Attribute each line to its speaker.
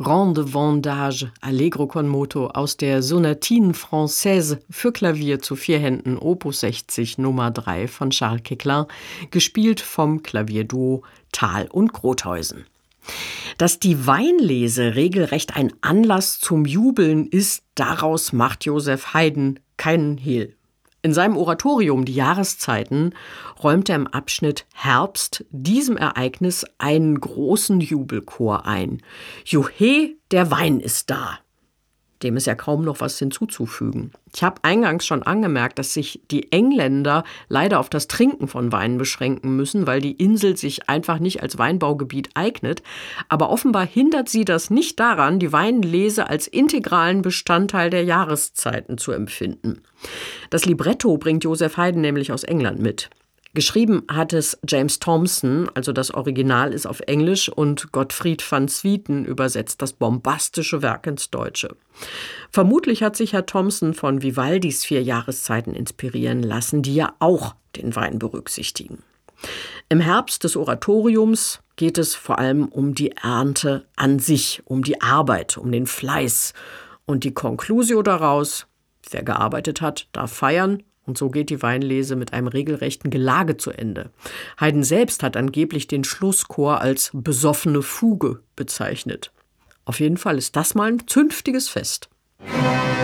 Speaker 1: Rang de Vendage, Allegro con moto aus der Sonatine Française für Klavier zu 4 Händen, Opus 60, Nummer 3 von Charles Queclin, gespielt vom Klavierduo Thal und Grothuysen. Dass die Weinlese regelrecht ein Anlass zum Jubeln ist, daraus macht Joseph Haydn keinen Hehl. In seinem Oratorium Die Jahreszeiten räumt er im Abschnitt Herbst diesem Ereignis einen großen Jubelchor ein. Juchhe, der Wein ist da. Dem ist ja kaum noch was hinzuzufügen. Ich habe eingangs schon angemerkt, dass sich die Engländer leider auf das Trinken von Wein beschränken müssen, weil die Insel sich einfach nicht als Weinbaugebiet eignet. Aber offenbar hindert sie das nicht daran, die Weinlese als integralen Bestandteil der Jahreszeiten zu empfinden. Das Libretto bringt Joseph Haydn nämlich aus England mit. Geschrieben hat es James Thomson, also das Original ist auf Englisch, und Gottfried van Swieten übersetzt das bombastische Werk ins Deutsche. Vermutlich hat sich Herr Thomson von Vivaldis 4 Jahreszeiten inspirieren lassen, die ja auch den Wein berücksichtigen. Im Herbst des Oratoriums geht es vor allem um die Ernte an sich, um die Arbeit, um den Fleiß. Und die Conclusio daraus: Wer gearbeitet hat, darf feiern. Und so geht die Weinlese mit einem regelrechten Gelage zu Ende. Haydn selbst hat angeblich den Schlusschor als besoffene Fuge bezeichnet. Auf jeden Fall ist das mal ein zünftiges Fest.